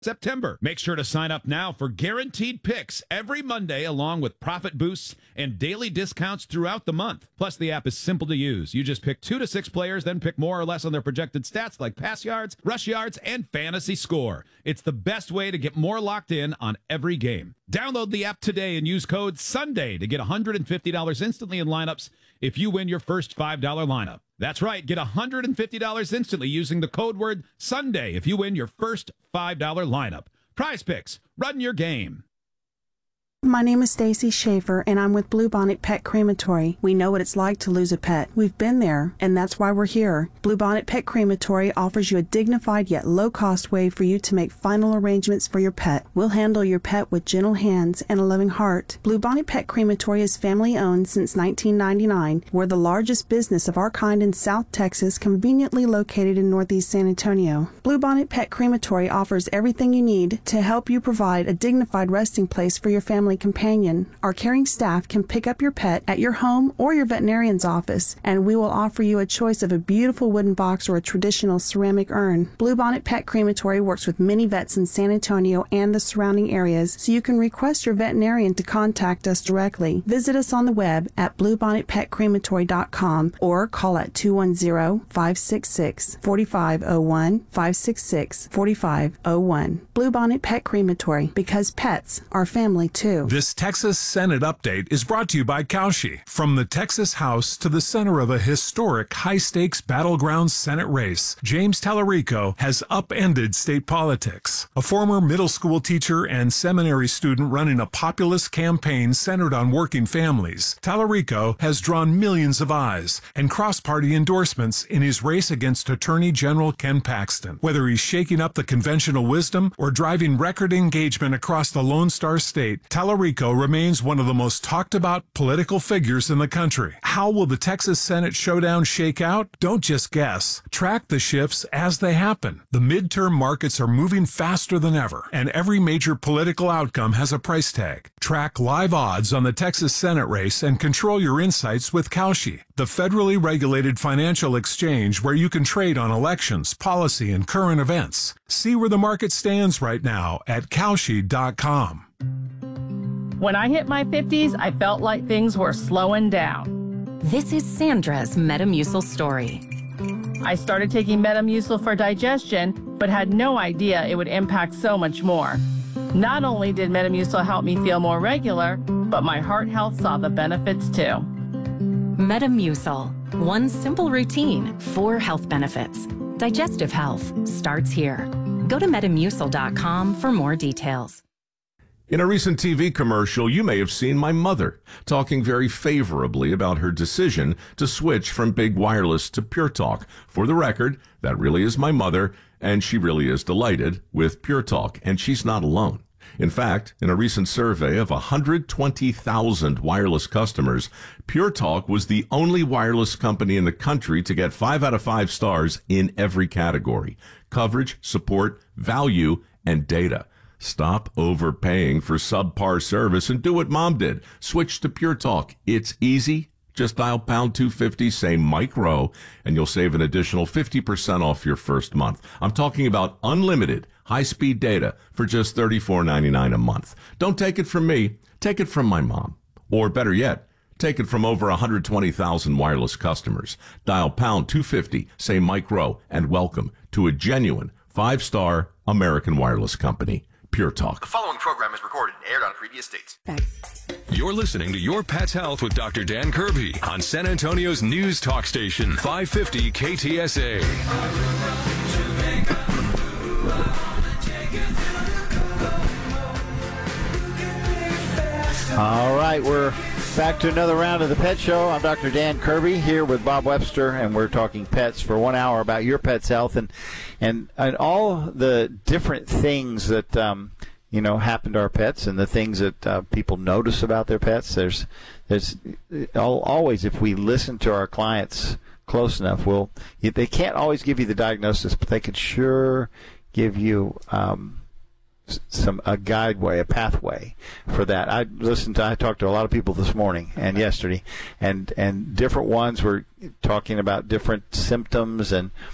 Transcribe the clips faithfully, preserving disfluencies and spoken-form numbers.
September. Make sure to sign up now for guaranteed picks every Monday, along with profit boosts and daily discounts throughout the month. Plus, the app is simple to use. You just pick two to six players, then pick more or less on their projected stats like pass yards, rush yards, and fantasy score. It's the best way to get more locked in on every game. Download the app today and use code SUNDAY to get one hundred fifty dollars instantly in lineups if you win your first five dollar lineup. That's right, get one hundred fifty dollars instantly using the code word SUNDAY if you win your first five dollar lineup. Prize Picks, run your game. My name is Stacy Schaefer, and I'm with Bluebonnet Pet Crematory. We know what it's like to lose a pet. We've been there, and that's why we're here. Bluebonnet Pet Crematory offers you a dignified yet low-cost way for you to make final arrangements for your pet. We'll handle your pet with gentle hands and a loving heart. Bluebonnet Pet Crematory is family-owned since nineteen ninety-nine. We're the largest business of our kind in South Texas, conveniently located in Northeast San Antonio. Bluebonnet Pet Crematory offers everything you need to help you provide a dignified resting place for your family companion. Our caring staff can pick up your pet at your home or your veterinarian's office, and we will offer you a choice of a beautiful wooden box or a traditional ceramic urn. Bluebonnet Pet Crematory works with many vets in San Antonio and the surrounding areas, so you can request your veterinarian to contact us directly. Visit us on the web at bluebonnet pet crematory dot com or call at two one zero, five six six, four five zero one, five six six, four five zero one. Bluebonnet Pet Crematory, because pets are family too. This Texas Senate update is brought to you by Cauchy. From the Texas House to the center of a historic high-stakes battleground Senate race, James Tallarico has upended state politics. A former middle school teacher and seminary student running a populist campaign centered on working families, Tallarico has drawn millions of eyes and cross-party endorsements in his race against Attorney General Ken Paxton. Whether he's shaking up the conventional wisdom or driving record engagement across the Lone Star State, Tallarico remains one of the most talked about political figures in the country. How will the Texas Senate showdown shake out? Don't just guess. Track the shifts as they happen. The midterm markets are moving faster than ever, and every major political outcome has a price tag. Track live odds on the Texas Senate race and control your insights with Cauchy, the federally regulated financial exchange where you can trade on elections, policy, and current events. See where the market stands right now at Cauchy dot com. When I hit my fifties, I felt like things were slowing down. This is Sandra's Metamucil story. I started taking Metamucil for digestion, but had no idea it would impact so much more. Not only did Metamucil help me feel more regular, but my heart health saw the benefits too. Metamucil, one simple routine, four health benefits. Digestive health starts here. Go to metamucil dot com for more details. In a recent T V commercial, you may have seen my mother talking very favorably about her decision to switch from Big Wireless to Pure Talk. For the record, that really is my mother, and she really is delighted with Pure Talk, and she's not alone. In fact, in a recent survey of one hundred twenty thousand wireless customers, Pure Talk was the only wireless company in the country to get five out of five stars in every category: coverage, support, value, and data. Stop overpaying for subpar service and do what Mom did. Switch to Pure Talk. It's easy. Just dial pound two fifty, say Mike Rowe, and you'll save an additional fifty percent off your first month. I'm talking about unlimited high-speed data for just thirty-four ninety-nine a month. Don't take it from me. Take it from my mom. Or better yet, take it from over one hundred twenty thousand wireless customers. Dial pound two fifty, say Mike Rowe, and welcome to a genuine five-star American wireless company. Pure Talk. The following program is recorded and aired on previous dates. Thanks. You're listening to Your Pet's Health with Doctor Dan Kirby on San Antonio's news talk station, five fifty K T S A. All right, we're back to another round of the Pet Show. I'm Doctor Dan Kirby here with Bob Webster, and we're talking pets for one hour about your pet's health and and, and all the different things that um, you know happen to our pets and the things that uh, people notice about their pets. There's there's always, if we listen to our clients close enough, we'll they can't always give you the diagnosis, but they could sure give you Um, some a guideway, a pathway for that. I listened to, I talked to a lot of people this morning and yesterday, and and different ones were talking about different symptoms, and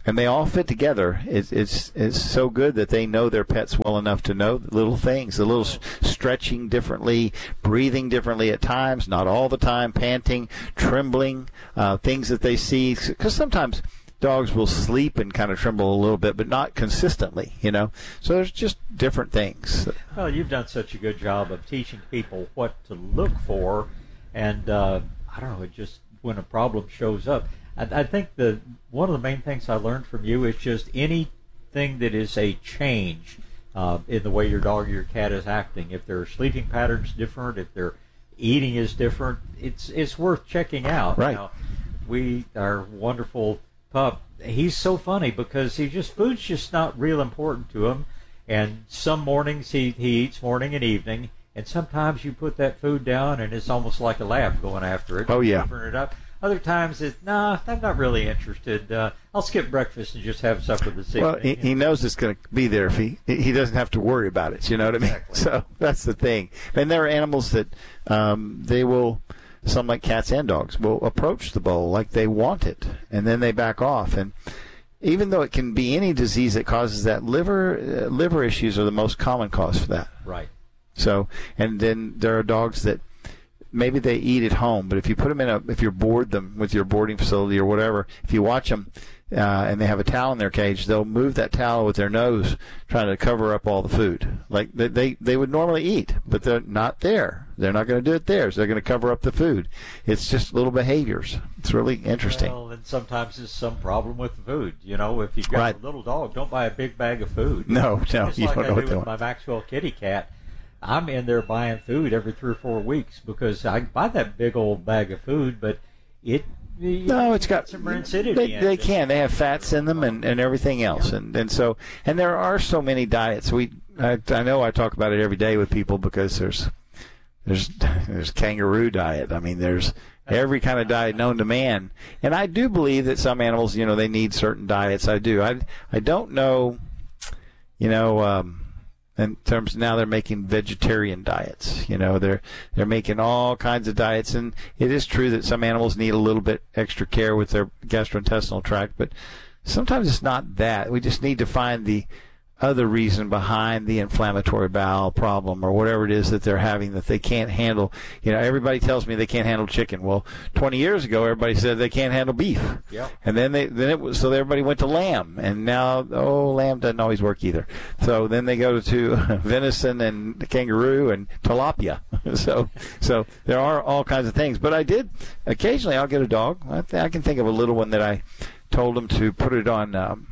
and they all fit together. It's, it's it's so good that they know their pets well enough to know the little things, the little stretching differently, breathing differently at times, not all the time, panting, trembling, uh, things that they see. Because sometimes dogs will sleep and kind of tremble a little bit, but not consistently, you know. So there's just different things. Well, you've done such a good job of teaching people what to look for, and uh, I don't know, it just when a problem shows up. I, I think the one of the main things I learned from you is just anything that is a change uh, in the way your dog or your cat is acting. If their sleeping patterns different, if their eating is different, it's it's worth checking out. Right. Now, we our wonderful pup, he's so funny because he just food's just not real important to him. And some mornings he, he eats morning and evening, and sometimes you put that food down and it's almost like a lab going after it. Oh, yeah. Covering it up. Other times it's, nah, I'm not really interested. Uh, I'll skip breakfast and just have supper this evening. Well, he, he knows it's going to be there if he he doesn't have to worry about it. You know what I mean? Exactly. So that's the thing. And there are animals that um, they will, some like cats and dogs, will approach the bowl like they want it, and then they back off. And even though it can be any disease that causes that, liver uh, liver issues are the most common cause for that. Right. So, and then there are dogs that maybe they eat at home, but if you put them in a, if you board them with your boarding facility or whatever, if you watch them uh, and they have a towel in their cage, they'll move that towel with their nose, trying to cover up all the food. Like they they, they would normally eat, but they're not there. They're not going to do it there, so they're going to cover up the food. It's just little behaviors. It's really interesting. Well, and sometimes there's some problem with the food. You know, if you've got Right. a little dog, don't buy a big bag of food. No, no, Just you like don't I know do what they with want. my Maxwell kitty cat. I'm in there buying food every three or four weeks because I buy that big old bag of food, but it you No, know, it's got some rancidity They, in they it. can. They have fats in them and, and everything else, and and so and there are so many diets. We I, I know I talk about it every day with people because there's there's there's kangaroo diet. I mean, there's every kind of diet known to man, and I do believe that some animals, you know, they need certain diets. I do. I I don't know, you know. Um, In terms now they're making vegetarian diets. You know, they're they're making all kinds of diets, and it is true that some animals need a little bit extra care with their gastrointestinal tract, but sometimes it's not that. We just need to find the other reason behind the inflammatory bowel problem or whatever it is that they're having that they can't handle. You know, everybody tells me they can't handle chicken. Well, twenty years ago, everybody said they can't handle beef. Yep. And then they then it was so everybody went to lamb, and now oh, lamb doesn't always work either. So then they go to venison and kangaroo and tilapia. so so there are all kinds of things. But I did occasionally I'll get a dog. I, th- I can think of a little one that I told him to put it on. Um,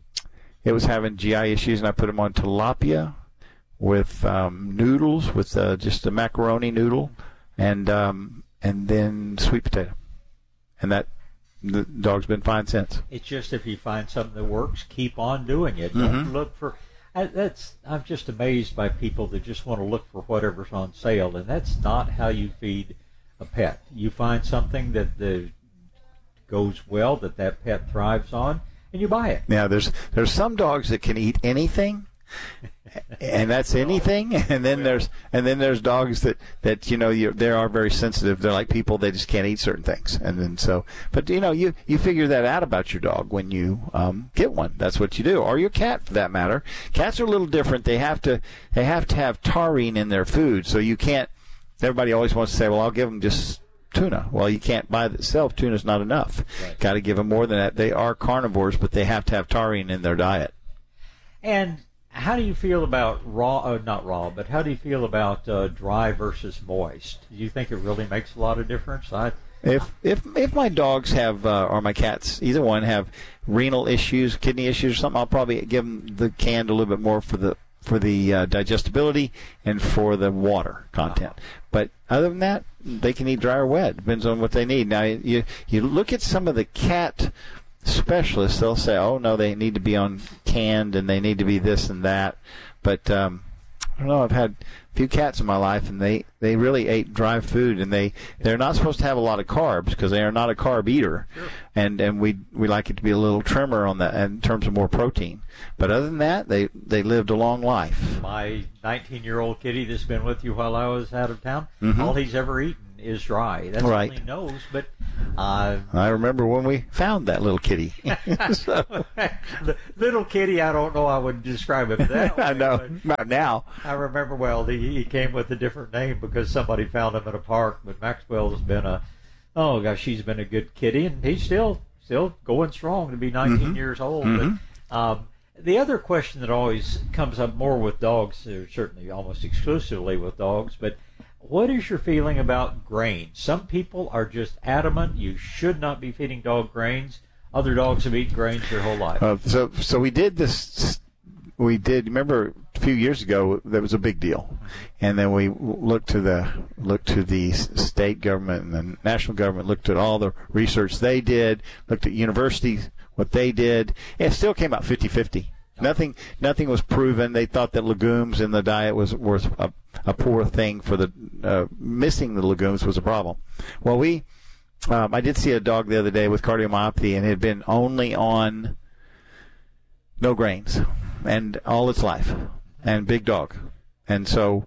It was having G I issues, and I put him on tilapia with um, noodles, with uh, just a macaroni noodle, and um, and then sweet potato. And that the dog's been fine since. It's just if you find something that works, keep on doing it. Mm-hmm. Don't look for. I, that's I'm just amazed by people that just want to look for whatever's on sale, and that's not how you feed a pet. You find something that the goes well, that that pet thrives on, and you buy it. Yeah, there's there's some dogs that can eat anything, and that's anything. And then there's and then there's dogs that that you know you they are very sensitive. They're like people; they just can't eat certain things. And then so, but you know you you figure that out about your dog when you um, get one. That's what you do, or your cat for that matter. Cats are a little different. They have to they have to have taurine in their food, so you can't. Everybody always wants to say, "Well, I'll give them just." Tuna. Well, you can't buy it itself. Tuna's not enough. Right. Got to give them more than that. They are carnivores, but they have to have taurine in their diet. And how do you feel about raw, uh, not raw, but how do you feel about uh, dry versus moist? Do you think it really makes a lot of difference? I, If if if my dogs have uh, or my cats, either one have renal issues, kidney issues, or something, I'll probably give them the canned a little bit more for the for the uh, digestibility and for the water content. Uh-huh. But other than that, they can eat dry or wet. Depends on what they need. Now, you you look at some of the cat specialists, they'll say, oh, no, they need to be on canned and they need to be this and that. But um, I don't know, I've had a few cats in my life, and they, they really ate dry food, and they, they're not supposed to have a lot of carbs because they are not a carb eater. Sure. And and we we like it to be a little trimmer on that in terms of more protein. But other than that, they, they lived a long life. My nineteen-year-old kitty that's been with you while I was out of town, mm-hmm. all he's ever eaten is dry. That's right. all he knows. But Uh, I remember when we found that little kitty. So. The little kitty, I don't know I would describe it that way. I know, not now. I remember well, he, he came with a different name because somebody found him in a park, but Maxwell's been a, oh gosh, he's been a good kitty, and he's still still going strong to be nineteen mm-hmm. years old. Mm-hmm. But, um, the other question that always comes up more with dogs, or certainly almost exclusively with dogs, but what is your feeling about grains? Some people are just adamant you should not be feeding dog grains. Other dogs have eaten grains their whole life. Uh, so, so we did this. We did. Remember, a few years ago, that was a big deal, and then we looked to the looked to the state government and the national government. Looked at all the research they did. Looked at universities, what they did, and it still came out fifty-fifty. Nothing, nothing was proven. They thought that legumes in the diet was was a, a poor thing for the uh, missing the legumes was a problem. Well, we, um, I did see a dog the other day with cardiomyopathy, and it had been only on no grains, and all its life, and big dog, and so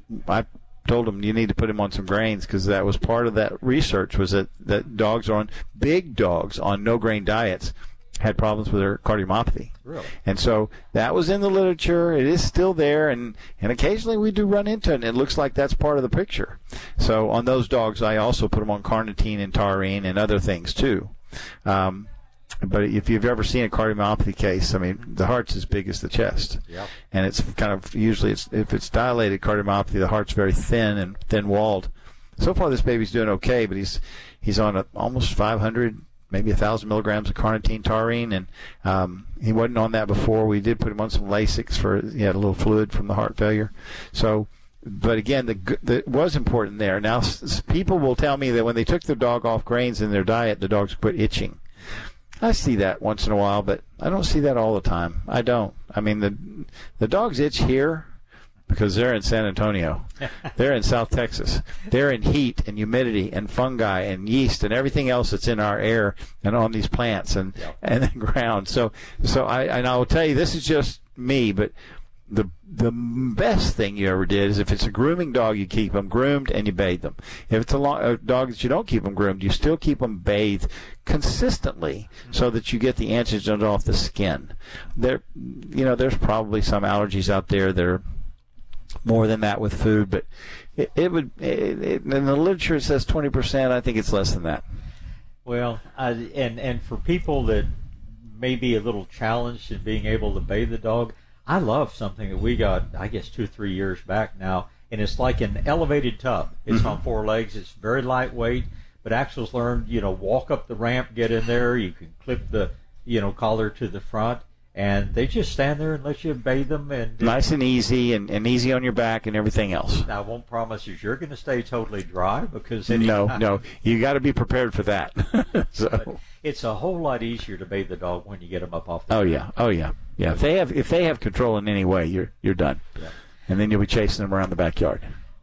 I told him you need to put him on some grains because that was part of that research was that that dogs on big dogs on no grain diets had problems with their cardiomyopathy. Really? And so that was in the literature. It is still there, and, and occasionally we do run into it, and it looks like that's part of the picture. So on those dogs, I also put them on carnitine and taurine and other things too. Um, but if you've ever seen a cardiomyopathy case, I mean, the heart's as big as the chest. Yep. And it's kind of usually, it's, if it's dilated cardiomyopathy, the heart's very thin and thin-walled. So far, this baby's doing okay, but he's he's on a, almost five hundred, maybe one thousand milligrams of carnitine taurine, and um, he wasn't on that before. We did put him on some Lasix for he had a little fluid from the heart failure. So, but again, the, the it was important there. Now, s- people will tell me that when they took the dog off grains in their diet, the dogs quit itching. I see that once in a while, but I don't see that all the time. I don't. I mean, the the dogs itch here because they're in San Antonio. They're in South Texas. They're in heat and humidity and fungi and yeast and everything else that's in our air and on these plants and, yep. and the ground. So, so I and I will tell you, this is just me, but the the best thing you ever did is if it's a grooming dog, you keep them groomed and you bathe them. If it's a, long, a dog that you don't keep them groomed, you still keep them bathed consistently so that you get the antigens off the skin. There, you know, there's probably some allergies out there that are more than that with food, but it, it would. It, it, in the literature, it says twenty percent. I think it's less than that. Well, I, and and for people that may be a little challenged in being able to bathe the dog, I love something that we got, I guess, two, three years back now, and it's like an elevated tub. It's mm-hmm. on four legs. It's very lightweight, but Axel's learned, you know, walk up the ramp, get in there. You can clip the, you know, collar to the front, and they just stand there and let you bathe them. And nice and easy, and, and easy on your back and everything else. Now, I won't promise you you're going to stay totally dry because no, no, you got to be prepared for that. So. But it's a whole lot easier to bathe the dog when you get them up off the Oh ground. yeah, oh yeah, yeah. If they have if they have control in any way, you're you're done, yeah. And then you'll be chasing them around the backyard,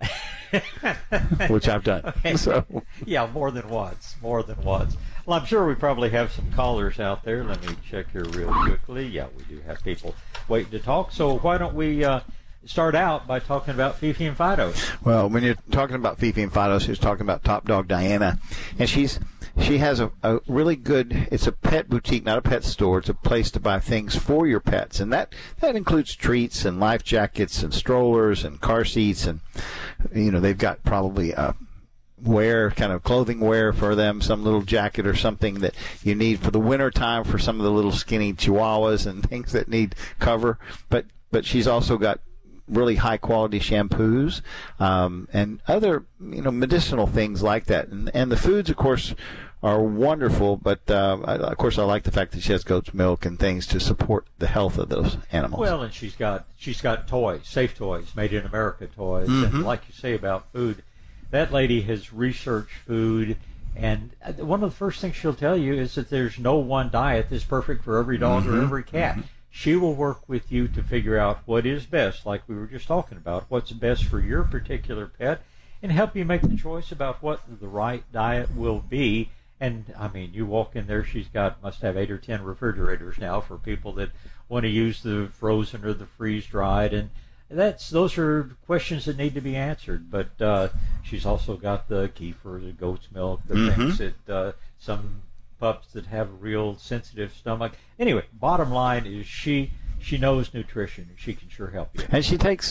which I've done. So yeah, more than once, more than once. Well, I'm sure we probably have some callers out there. Let me check here real quickly. Yeah, we do have people waiting to talk. So why don't we uh, start out by talking about Fifi and Fido? Well, when you're talking about Fifi and Fido, she's talking about Top Dog Diana, and she's she has a, a really good. It's a pet boutique, not a pet store. It's a place to buy things for your pets, and that that includes treats and life jackets and strollers and car seats, and you know they've got probably a wear, kind of clothing wear for them, some little jacket or something that you need for the winter time for some of the little skinny chihuahuas and things that need cover. But but she's also got really high quality shampoos um, and other you know medicinal things like that. And and the foods, of course, are wonderful. But uh, I, of course, I like the fact that she has goat's milk and things to support the health of those animals. Well, and she's got she's got toys, safe toys, made in America toys, mm-hmm. and like you say about food. That lady has researched food, and one of the first things she'll tell you is that there's no one diet that's perfect for every dog mm-hmm. or every cat. Mm-hmm. She will work with you to figure out what is best, like we were just talking about, what's best for your particular pet, and help you make the choice about what the right diet will be. And, I mean, you walk in there, she's got, must have eight or ten refrigerators now for people that want to use the frozen or the freeze-dried, and That's those are questions that need to be answered. But uh, she's also got the kefir, the goat's milk, the mm-hmm. things that uh, some pups that have a real sensitive stomach. Anyway, bottom line is she she knows nutrition, and she can sure help you. And she takes